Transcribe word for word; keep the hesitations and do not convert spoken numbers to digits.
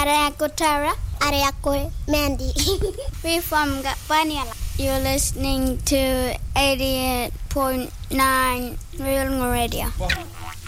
Ariako Tara. Ariako Mandy. We're from Gapaniala. You're listening to eighty-eight point nine Real Radio.